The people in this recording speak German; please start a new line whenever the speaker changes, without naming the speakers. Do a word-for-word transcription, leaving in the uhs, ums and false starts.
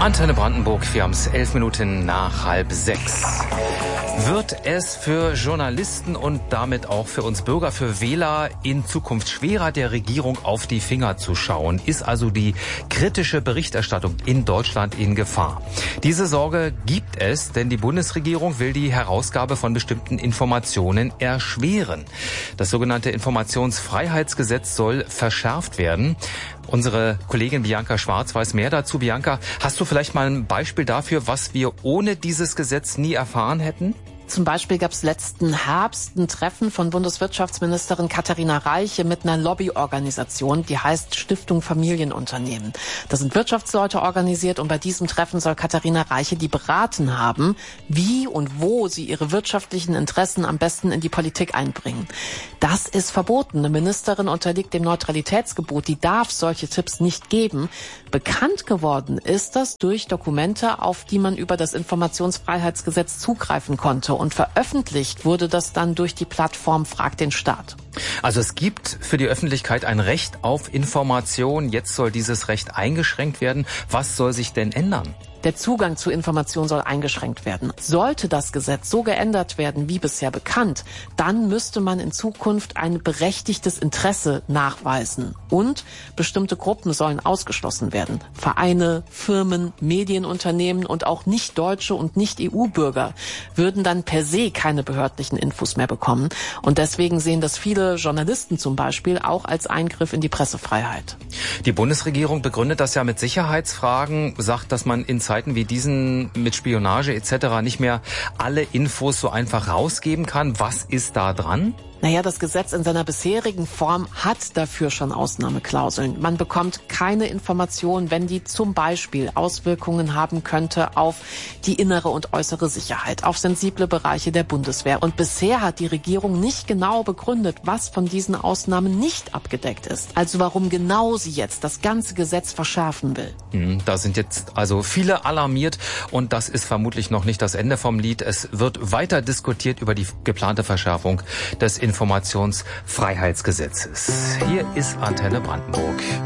Antenne Brandenburg, wir haben es elf Minuten nach halb sechs. Wird es für Journalisten und damit auch für uns Bürger, für Wähler in Zukunft schwerer, der Regierung auf die Finger zu schauen? Ist also die kritische Berichterstattung in Deutschland in Gefahr? Diese Sorge gibt es, denn die Bundesregierung will die Herausgabe von bestimmten Informationen erschweren. Das sogenannte Informationsfreiheitsgesetz soll verschärft werden. Unsere Kollegin Bianca Schwarz weiß mehr dazu. Bianca, hast du vielleicht mal ein Beispiel dafür, was wir ohne dieses Gesetz nie erfahren hätten?
Zum Beispiel gab es letzten Herbst ein Treffen von Bundeswirtschaftsministerin Katharina Reiche mit einer Lobbyorganisation, die heißt Stiftung Familienunternehmen. Da sind Wirtschaftsleute organisiert und bei diesem Treffen soll Katharina Reiche die beraten haben, wie und wo sie ihre wirtschaftlichen Interessen am besten in die Politik einbringen. Das ist verboten. Eine Ministerin unterliegt dem Neutralitätsgebot, die darf solche Tipps nicht geben. Bekannt geworden ist das durch Dokumente, auf die man über das Informationsfreiheitsgesetz zugreifen konnte. Und veröffentlicht wurde das dann durch die Plattform Frag den Staat.
Also es gibt für die Öffentlichkeit ein Recht auf Information. Jetzt soll dieses Recht eingeschränkt werden. Was soll sich denn ändern?
Der Zugang zu Informationen soll eingeschränkt werden. Sollte das Gesetz so geändert werden wie bisher bekannt, dann müsste man in Zukunft ein berechtigtes Interesse nachweisen. Und bestimmte Gruppen sollen ausgeschlossen werden. Vereine, Firmen, Medienunternehmen und auch nicht-deutsche und nicht-E U-Bürger würden dann per se keine behördlichen Infos mehr bekommen. Und deswegen sehen das viele Journalisten zum Beispiel auch als Eingriff in die Pressefreiheit.
Die Bundesregierung begründet das ja mit Sicherheitsfragen, sagt, dass man in Zeiten wie diesen mit Spionage et cetera nicht mehr alle Infos so einfach rausgeben kann. Was ist da dran?
Naja, das Gesetz in seiner bisherigen Form hat dafür schon Ausnahmeklauseln. Man bekommt keine Information, wenn die zum Beispiel Auswirkungen haben könnte auf die innere und äußere Sicherheit, auf sensible Bereiche der Bundeswehr. Und bisher hat die Regierung nicht genau begründet, was von diesen Ausnahmen nicht abgedeckt ist. Also warum genau sie jetzt das ganze Gesetz verschärfen will.
Da sind jetzt also viele alarmiert und das ist vermutlich noch nicht das Ende vom Lied. Es wird weiter diskutiert über die geplante Verschärfung des Informationsfreiheitsgesetzes. Hier ist Antenne Brandenburg.